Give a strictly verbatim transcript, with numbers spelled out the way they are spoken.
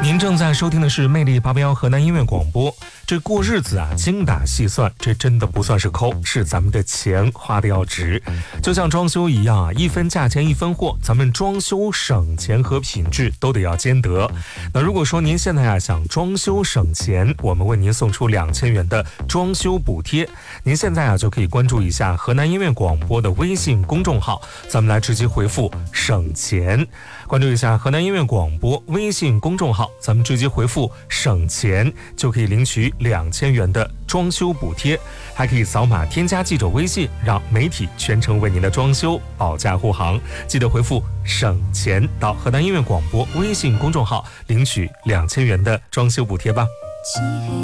您正在收听的是魅力八八幺河南音乐广播。这过日子啊，精打细算，这真的不算是抠，是咱们的钱花的要值。就像装修一样啊，一分价钱一分货，咱们装修省钱和品质都得要兼得。那如果说您现在啊想装修省钱，我们为您送出两千元的装修补贴。您现在啊就可以关注一下河南音乐广播的微信公众号，咱们来直接回复省钱。关注一下河南音乐广播微信公众号，咱们直接回复省钱，就可以领取两千元的装修补贴，还可以扫码添加记者微信，让媒体全程为您的装修保驾护航。记得回复省钱到河南音乐广播微信公众号，领取两千元的装修补贴吧。